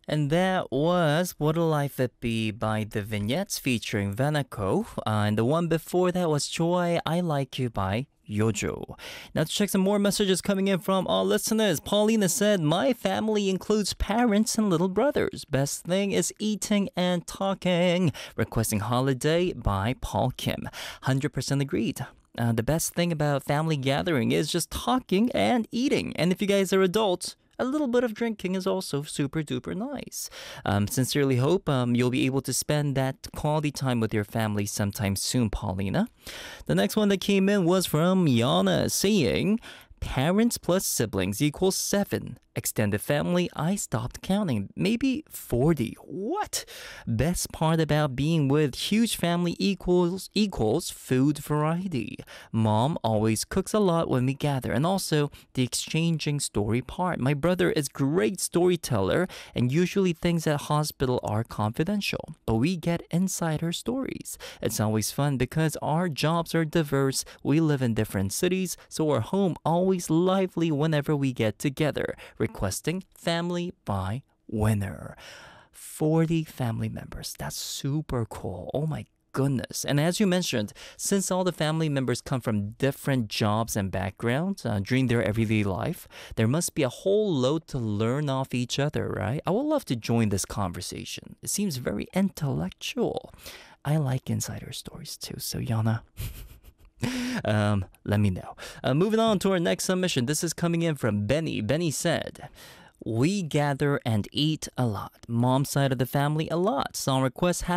And that was What'll Life It Be by The Vignettes featuring Vanako. And the one before that was Joy, I Like You by Yojo. Now to check some more messages coming in from our listeners. Paulina said, my family includes parents and little brothers. Best thing is eating and talking. Requesting Holiday by Paul Kim. 100% agreed. The best thing about family gathering is just talking and eating. And if you guys are adults, a little bit of drinking is also super duper nice. Sincerely hope you'll be able to spend that quality time with your family sometime soon, Paulina. The next one that came in was from Yana saying, parents plus siblings equals 7. Extended family, I stopped counting. Maybe 40. What? Best part about being with huge family equals food variety. Mom always cooks a lot when we gather, and also the exchanging story part. My brother is great storyteller, and usually things at hospital are confidential, but we get insider stories. It's always fun because our jobs are diverse. We live in different cities, so our home always lively whenever we get together. Requesting Family by Winner. 40 family members. That's super cool. Oh my goodness. And as you mentioned, since all the family members come from different jobs and backgrounds during their everyday life, there must be a whole load to learn off each other, right? I would love to join this conversation. It seems very intellectual. I like insider stories too, so Yana... let me know. Moving on to our next submission. This is coming in from Benny. Benny said, we gather and eat a lot. Mom's side of the family, a lot. Song request